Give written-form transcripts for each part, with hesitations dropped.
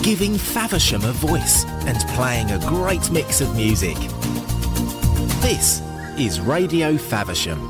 giving Faversham a voice and playing a great mix of music. This is Radio Faversham.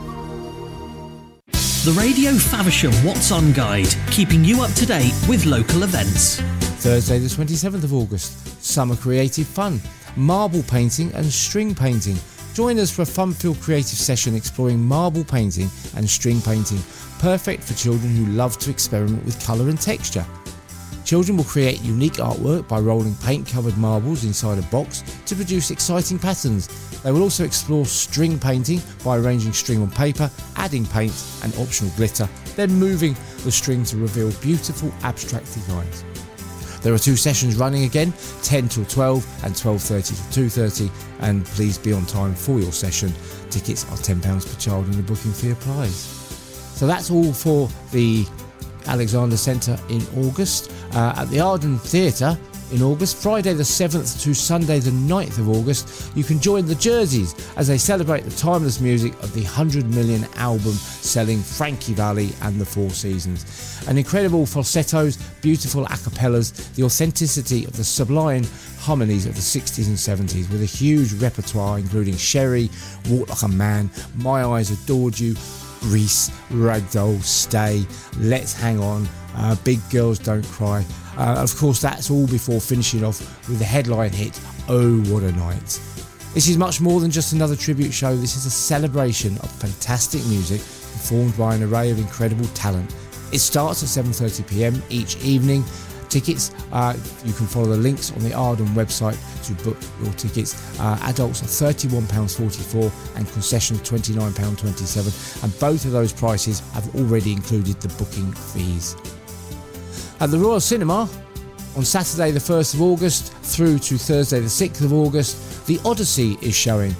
The Radio Faversham What's On Guide, keeping you up to date with local events. Thursday the 27th of August, summer creative fun, marble painting and string painting. Join us for a fun-filled creative session exploring marble painting and string painting, perfect for children who love to experiment with colour and texture. Children will create unique artwork by rolling paint-covered marbles inside a box to produce exciting patterns. They will also explore string painting by arranging string on paper, adding paint and optional glitter, then moving the string to reveal beautiful abstract designs. There are 2 sessions running again, 10 till 12 and 12:30 to 2:30, and please be on time for your session. Tickets are £10 per child and the booking fee applies. So that's all for the Alexander Centre in August. At the Arden Theatre in August, Friday the 7th to Sunday the 9th of August, you can join the Jerseys as they celebrate the timeless music of the 100 million album selling Frankie Valli and the Four Seasons. An incredible falsettos, beautiful a cappellas, the authenticity of the sublime harmonies of the 60s and 70s with a huge repertoire including Sherry, Walk Like a Man, My Eyes Adored You, Grease, Ragdoll, Stay, Let's Hang On, Big Girls Don't Cry. Of course, that's all before finishing off with the headline hit, Oh What a Night. This is much more than just another tribute show. This is a celebration of fantastic music performed by an array of incredible talent. It starts at 7:30pm each evening. Tickets, you can follow the links on the Arden website to book your tickets. Adults are £31.44 and concessions £29.27, and both of those prices have already included the booking fees. At the Royal Cinema, on Saturday the 1st of August through to Thursday the 6th of August, The Odyssey is showing.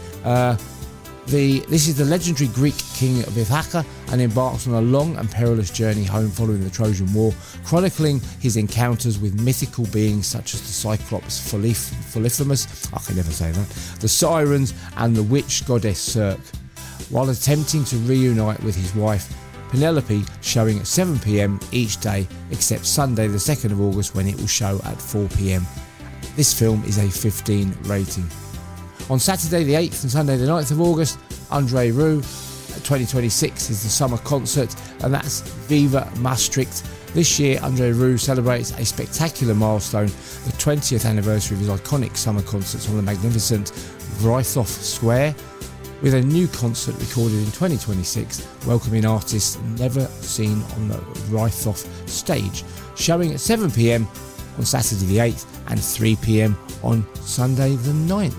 This is the legendary Greek king of Ithaca and embarks on a long and perilous journey home following the Trojan War, chronicling his encounters with mythical beings such as the Cyclops Polyphemus, I can never say that, the Sirens and the witch goddess Circe, while attempting to reunite with his wife Penelope, showing at 7pm each day except Sunday the 2nd of August when it will show at 4pm. This film is a 15 rating. On Saturday the 8th and Sunday the 9th of August, André Rieu 2026 is the summer concert, and that's Viva Maastricht. This year André Rieu celebrates a spectacular milestone, the 20th anniversary of his iconic summer concerts on the magnificent Vrijthof Square, with a new concert recorded in 2026 welcoming artists never seen on the Vrijthof stage, showing at 7pm on Saturday the 8th and 3pm on Sunday the 9th.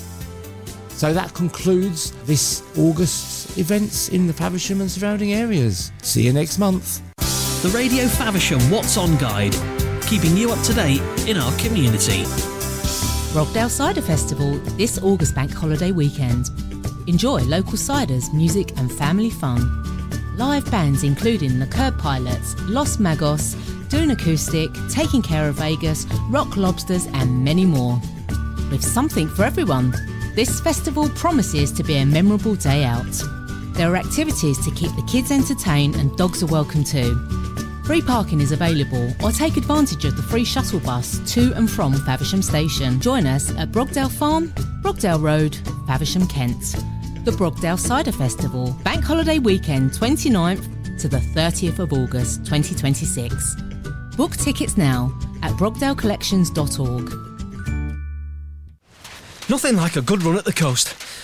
So that concludes this August's events in the Faversham and surrounding areas. See you next month. The Radio Faversham What's On Guide, keeping you up to date in our community. Brogdale Cider Festival this August bank holiday weekend. Enjoy local ciders, music and family fun. Live bands including the Curb Pilots, Los Magos, Dune Acoustic, Taking Care of Vegas, Rock Lobsters and many more. With something for everyone, this festival promises to be a memorable day out. There are activities to keep the kids entertained and dogs are welcome too. Free parking is available, or take advantage of the free shuttle bus to and from Faversham Station. Join us at Brogdale Farm, Brogdale Road, Faversham, Kent. The Brogdale Cider Festival, bank holiday weekend 29th to the 30th of August 2026. Book tickets now at brogdalecollections.org. Nothing like a good run at the coast.